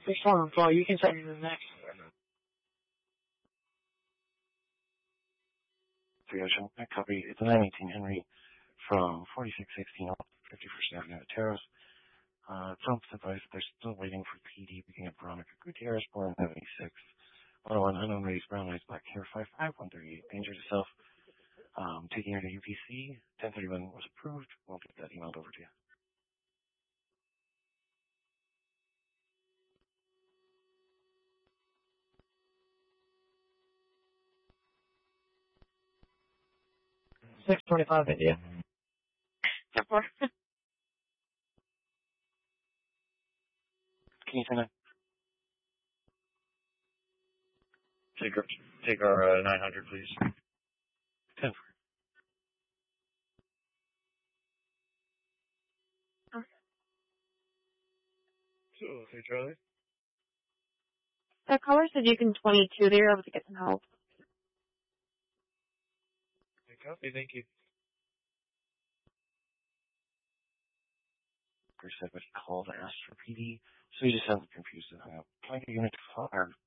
Perform, Paul. You can send me the next. 3 Ocean, I copy. It's a 918 Henry from 4616 51st Avenue at Terrace. Trump's advice they're still waiting for PD picking up Veronica Gutierrez, born 76. 101 unknown race, brown eyes, black hair, 5'5", 138. Danger to self. Taking her to UPC. 1031 was approved. We'll get that emailed over to you. $625 India. Can you send that? Take our 900, please. 10. Okay, Charlie. The caller said you can 22. They're able to get some help. Copy, thank you. Chris said, but he called and asked for PD, so he just sounds confused and hung up. Can I get a unit to call, or